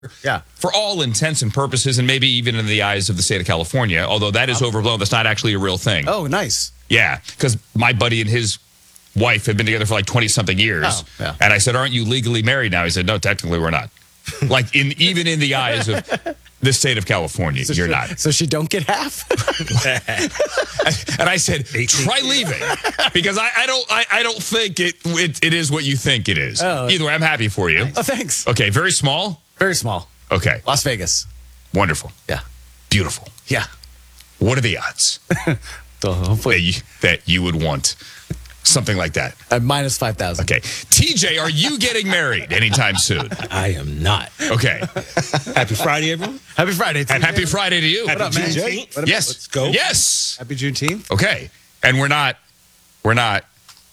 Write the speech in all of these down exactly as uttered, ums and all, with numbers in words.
Yeah. For all intents and purposes, and maybe even in the eyes of the state of California, although that is overblown, that's not actually a real thing. Oh, nice. Yeah, because my buddy and his wife have been together for like twenty-something years. Oh, yeah. And I said, aren't you legally married now? He said, no, technically we're not. Like, in even in the eyes of the state of California, So you're she, not. So she don't get half? And I said, try leaving. Because I, I don't I, I don't think it, it it is what you think it is. Oh. Either way, I'm happy for you. Oh, thanks. Okay, very small? Very small. Okay, Las Vegas. wonderful. Yeah. Beautiful. Yeah. What are the odds So hopefully. that you, that you would want something like that? At minus five thousand. Okay. T J, are you getting married anytime soon? I am not. Okay. Happy Friday, everyone. Happy Friday. And happy Friday to you. Happy up, man? Juneteenth. What Yes. Let's go. Yes. Happy Juneteenth. Okay. And we're not we're not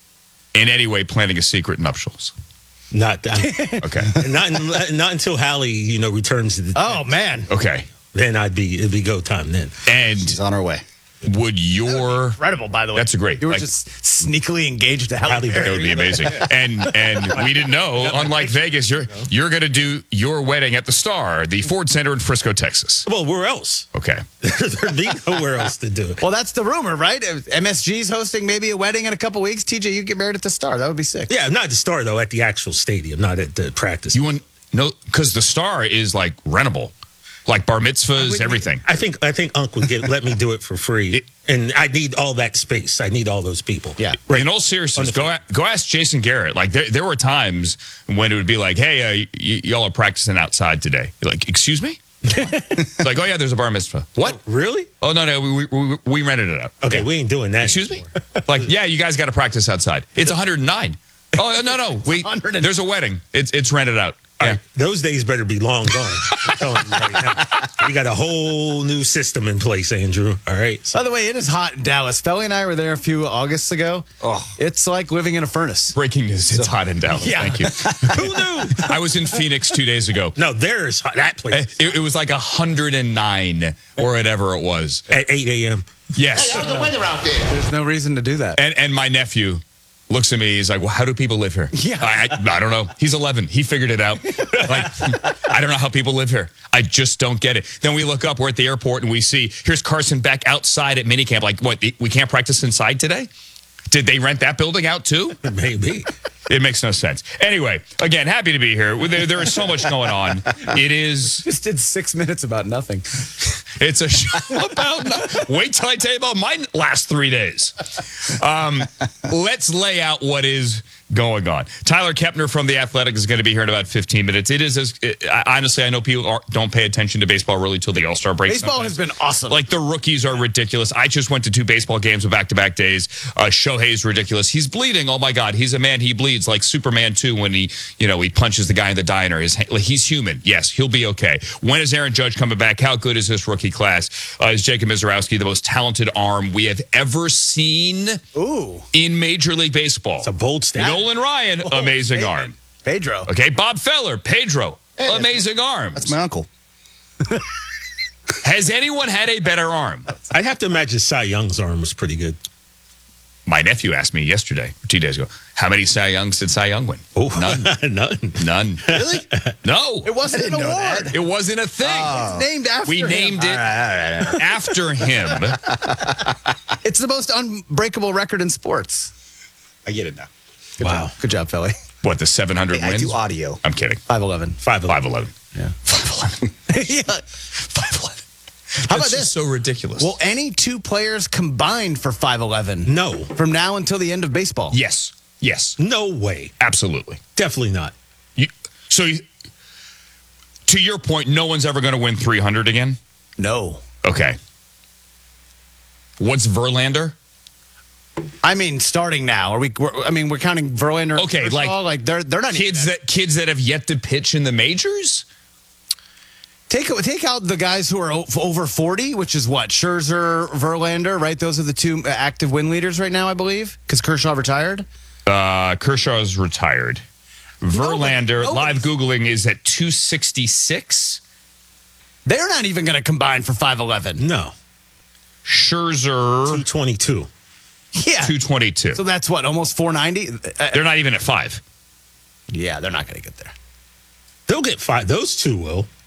in any way planning a secret nuptials. Not that. Okay. not not until Hallie, you know, returns to the. Oh, man. Okay. Then I'd be it'd be go time then. And She's on her way. would your Incredible, by the way. That's a great You were like, just sneakily engaged to Halle Halle Berry. that would be amazing. And and we didn't know, unlike Vegas, you're you're gonna do your wedding at the Star, the Ford Center in Frisco, Texas. Well, where else? Okay. There'd be nowhere else to do it. Well, that's the rumor, right? M S G's hosting maybe a wedding in a couple weeks. T J, you get married at the Star. That would be sick. Yeah, not at the Star though. At the actual stadium, not at the practice. You want no because the Star is like rentable. Like bar mitzvahs, everything. I think I think Unc would get, let me do it for free, It- and I need all that space. I need all those people. Yeah. In all seriousness, go a- go ask Jason Garrett. Like there, there were times when it would be like, "Hey, uh, y- y'all are practicing outside today." You're like, "Excuse me?" It's like, "Oh yeah, there's a bar mitzvah." What? Really? Oh no, no, we we, we rented it out. Okay, we ain't doing that. Excuse me? Like, yeah, you guys got to practice outside. It's one hundred nine. Oh no, no, we one hundred there's a wedding. It's it's rented out. All Yeah. right, those days better be long gone. I'm telling you right now. We got a whole new system in place, Andrew. All right. By the way, it is hot in Dallas. Felly and I were there a few Augusts ago. Oh, it's like living in a furnace. Breaking news. It's hot in Dallas. Yeah. Thank you. Who knew? I was in Phoenix two days ago. No, there's that place It, it was like one hundred nine or whatever it was. at eight a.m. Yes. How's the weather out there? There's no reason to do that. And and my nephew looks at me. He's like, "Well, how do people live here?" Yeah. I, I, I don't know. He's eleven. He figured it out. Like, I don't know how people live here. I just don't get it. Then we look up. We're at the airport and we see here's Carson Beck outside at minicamp. Like, what? We can't practice inside today? Did they rent that building out too? Maybe. It makes no sense. Anyway, again, happy to be here. There, there is so much going on. It is. Just did six minutes about nothing. It's a show about. No- Wait till I tell you about my last three days. Um, let's lay out what is going on. Tyler Kepner from The Athletic is going to be here in about fifteen minutes. It is as it, I, honestly, I know people are, don't pay attention to baseball really till the All-Star break. Baseball sometimes. has been awesome. Like the rookies are ridiculous. I just went to two baseball games with back-to-back days. Uh, Shohei's ridiculous. He's bleeding. Oh my God, he's a man. He bleeds like Superman two when he, you know, he punches the guy in the diner. His, like, he's human. Yes, he'll be okay. When is Aaron Judge coming back? How good is this rookie class? Uh, is Jacob Mizorowski the most talented arm we have ever seen Ooh. in Major League Baseball? It's a bold stat. Nolan Ryan, amazing Pedro. arm. Pedro. Okay, Bob Feller, Pedro, amazing arm. That's my uncle. Has anyone had a better arm? I'd have to imagine Cy Young's arm was pretty good. My nephew asked me yesterday, or two days ago, how many Cy Youngs did Cy Young win? Oh, None. none. None. Really? No. It wasn't an didn't know award. that. It wasn't a thing. It's named after We him. named it after him. It's the most unbreakable record in sports. I get it now. Good Wow. job. Good job, Felly. What, the seven hundred Hey, I wins? do audio. I'm kidding. five eleven. Five five eleven. Yeah. five eleven. yeah. five eleven. How about this? so ridiculous. Will any two players combined for five eleven No. from now until the end of baseball? yes. Yes. No way. Absolutely. Definitely not. You, so, you- to your point, no one's ever going to win three hundred again? No. Okay. What's Verlander? I mean, starting now. Are we? We're, I mean, we're counting Verlander. Okay, first like- of all, like they're they're not Kids even, that kids that have yet to pitch in the majors? take take out the guys who are o- over forty, which is what Scherzer, Verlander, right? Those are the two active win leaders right now, I believe, because Kershaw retired. Uh, Kershaw's retired. Verlander, nobody- live Googling, is at two sixty-six. They're not even going to combine for five eleven. No. Scherzer, two twenty-two. Yeah. two twenty-two. So that's what almost four ninety. Uh, They're not even at five. yeah, they're not going to get there. They'll get five. Those two will.